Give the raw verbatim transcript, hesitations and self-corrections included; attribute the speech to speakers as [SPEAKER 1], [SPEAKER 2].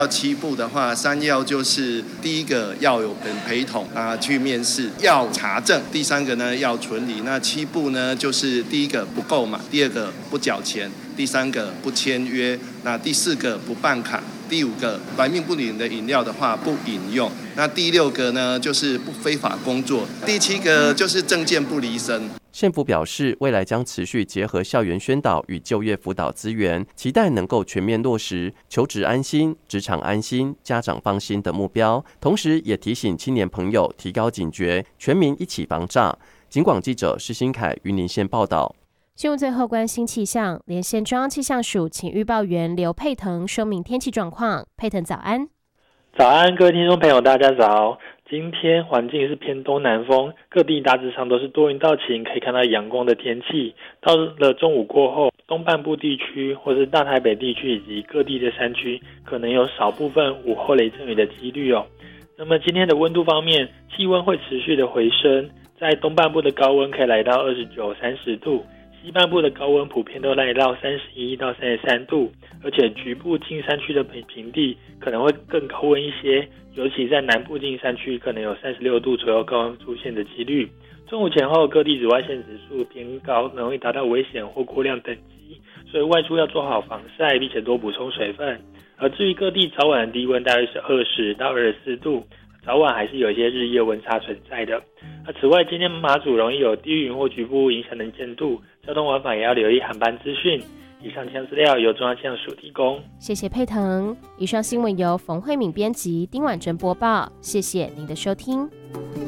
[SPEAKER 1] 七步的话，三要就是第一个要有人陪同啊去面试，要查证；第三个呢要存疑。那七步呢，就是第一个不购买，第二个不缴钱，第三个不签约，那第四个不办卡，第五个来命不灵的饮料的话不饮用，那第六个呢就是不非法工作，第七个就是证件不离身。
[SPEAKER 2] 县府表示，未来将持续结合校园宣导与就业辅导资源，期待能够全面落实求职安心、职场安心、家长放心的目标。同时，也提醒青年朋友提高警觉，全民一起防诈。警广记者施新凯云林县报道。
[SPEAKER 3] 新闻最后关心气象，连线中央气象署请预报员刘佩腾说明天气状况。佩腾早安。
[SPEAKER 4] 早安，各位听众朋友，大家早。今天环境是偏东南风，各地大致上都是多云到晴，可以看到阳光的天气。到了中午过后，东半部地区或是大台北地区以及各地的山区，可能有少部分午后雷阵雨的几率哦。那么今天的温度方面，气温会持续的回升，在东半部的高温可以来到二十九、三十度。西半部的高温普遍都来到三十一到三十三度，而且局部近山区的平地可能会更高温一些，尤其在南部近山区可能有三十六度左右高温出现的几率。中午前后各地紫外线指数偏高，容易达到危险或过量等级，所以外出要做好防晒，并且多补充水分。而至于各地早晚的低温大约是二十到二十四度，早晚还是有一些日夜温差存在的。那此外，今天马祖容易有低云或局部影响能见度，交通往返也要留意航班资讯。以上气象资料由中央气象署提供。
[SPEAKER 3] 谢谢佩腾。以上新闻由冯慧敏编辑，丁婉珍播报。谢谢您的收听。